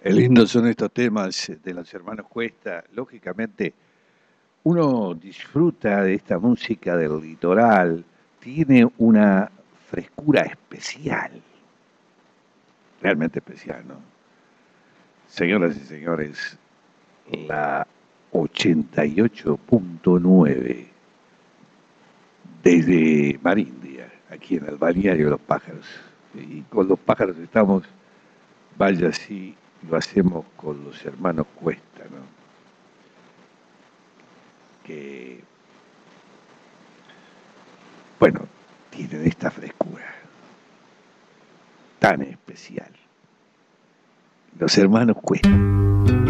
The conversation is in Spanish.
Qué lindos son estos temas de los hermanos Cuesta. Lógicamente, uno disfruta de esta música del litoral, tiene una frescura especial, realmente especial, ¿no? Señoras y señores, la 88.9 desde Marindia, aquí en el balneario de los pájaros. Y con los pájaros estamos, vaya si lo hacemos con los hermanos Cuesta, ¿no? Que, bueno, tienen esta frescura tan especial. Los hermanos Cuesta.